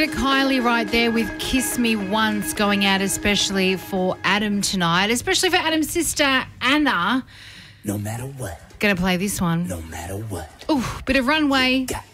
Bit of Kylie right there with Kiss Me Once going out especially for Adam tonight, especially for Adam's sister Anna. No matter what. Going to play this one. No matter what. Ooh, bit of Runway. Got